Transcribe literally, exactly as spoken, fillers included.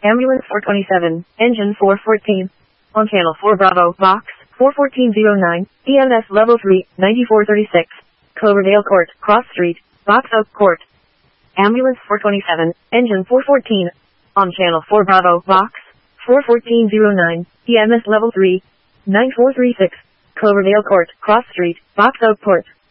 Ambulance four twenty-seven, engine four fourteen. On channel four Bravo, box four fourteen oh nine, E M S level three, ninety-four thirty-six. Cloverdale Court, Cross Street, Box Oak Court. Ambulance four twenty-seven, engine four fourteen. On channel four Bravo, box four fourteen oh nine, E M S level three, nine four three six. Cloverdale Court, Cross Street, Box Oak Court.